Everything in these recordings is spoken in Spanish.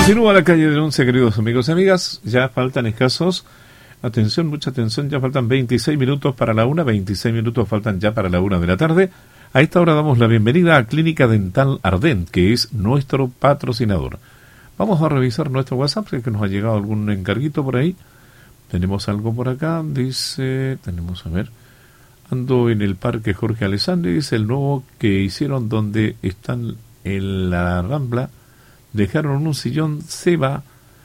Continúa la calle de Once, queridos amigos y amigas. Ya faltan escasos, atención, mucha atención, ya faltan 26 minutos para la 1, 26 minutos faltan ya para la 1 de la tarde. A esta hora damos la bienvenida a Clínica Dental Ardent, que es nuestro patrocinador. Vamos a revisar nuestro WhatsApp, si es que nos ha llegado algún encarguito por ahí. Tenemos algo por acá, dice, tenemos, a ver, ando en el Parque Jorge Alessandri, dice el nuevo que hicieron donde están en la Rambla, dejaron un sillón, se va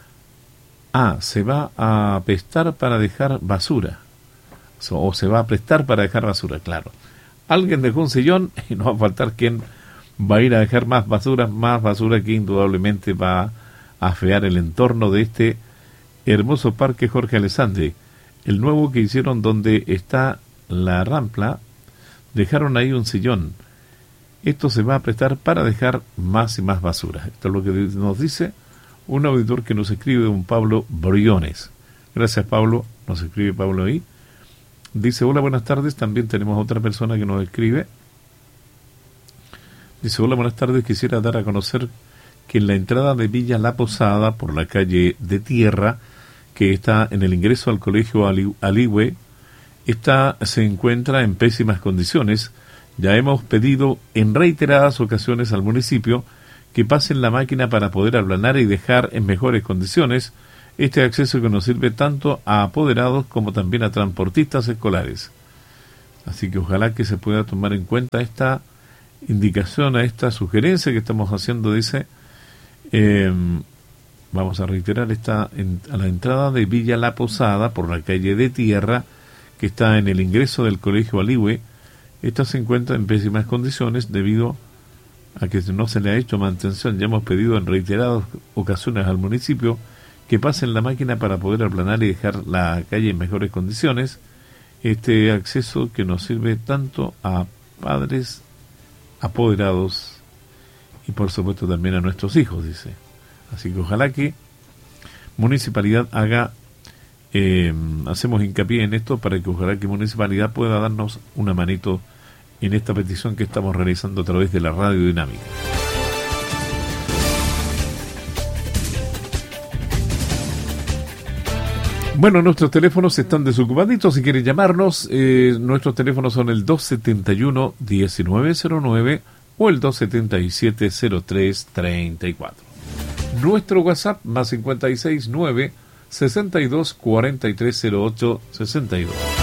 a prestar para dejar basura, o se va a prestar para dejar basura, claro. Alguien dejó un sillón y no va a faltar quien va a ir a dejar más basura que indudablemente va a afear el entorno de este hermoso Parque Jorge Alessandri. El nuevo que hicieron donde está la Rampla, dejaron ahí un sillón. Esto se va a prestar para dejar más y más basura. Esto es lo que nos dice un auditor que nos escribe, un Pablo Briones. Gracias, Pablo. Nos escribe Pablo ahí. Dice, hola, buenas tardes. También tenemos otra persona que nos escribe. Dice, hola, buenas tardes. Quisiera dar a conocer que en la entrada de Villa La Posada, por la calle de Tierra, que está en el ingreso al colegio Aligüe, esta se encuentra en pésimas condiciones. Ya hemos pedido en reiteradas ocasiones al municipio que pasen la máquina para poder aplanar y dejar en mejores condiciones este acceso que nos sirve tanto a apoderados como también a transportistas escolares. Así que ojalá que se pueda tomar en cuenta esta indicación, a esta sugerencia que estamos haciendo, dice. Vamos a reiterar, a la entrada de Villa La Posada, por la calle de Tierra, que está en el ingreso del colegio Aligüe. Esta se encuentra en pésimas condiciones debido a que no se le ha hecho mantención. Ya hemos pedido en reiteradas ocasiones al municipio que pasen la máquina para poder aplanar y dejar la calle en mejores condiciones. Este acceso que nos sirve tanto a padres, apoderados y por supuesto también a nuestros hijos, dice. Así que ojalá que Municipalidad hacemos hincapié en esto para que ojalá que Municipalidad pueda darnos una manito en esta petición que estamos realizando a través de la Radio Dinámica. Bueno, nuestros teléfonos están desocupaditos. Si quieren llamarnos, nuestros teléfonos son el 271-1909 o el 277-0334. Nuestro WhatsApp más 569 62 43 08 62.